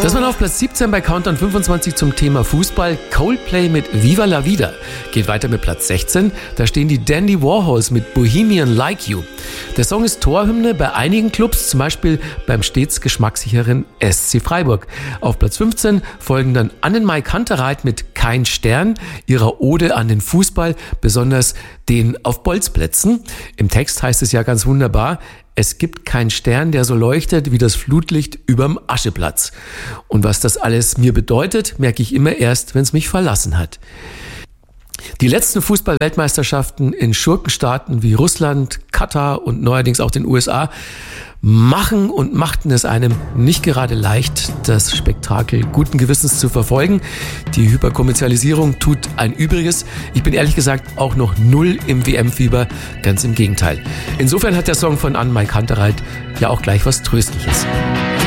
Das war auf Platz 17 bei Countdown 25 zum Thema Fußball. Coldplay mit Viva la Vida. Geht weiter mit Platz 16. Da stehen die Dandy Warhols mit Bohemian Like You. Der Song ist Torhymne bei einigen Clubs, zum Beispiel beim stets geschmackssicheren SC Freiburg. Auf Platz 15 folgen dann Annenmai Kantereit mit Kein Stern, ihrer Ode an den Fußball, besonders den auf Bolzplätzen. Im Text heißt es ja ganz wunderbar: Es gibt keinen Stern, der so leuchtet wie das Flutlicht überm Ascheplatz. Und was das alles mir bedeutet, merke ich immer erst, wenn es mich verlassen hat. Die letzten Fußball-Weltmeisterschaften in Schurkenstaaten wie Russland, Katar und neuerdings auch den USA machten es einem nicht gerade leicht, das Spektakel guten Gewissens zu verfolgen. Die Hyperkommerzialisierung tut ein Übriges. Ich bin ehrlich gesagt auch noch null im WM-Fieber, ganz im Gegenteil. Insofern hat der Song von Annenmai Kantereit ja auch gleich was Tröstliches.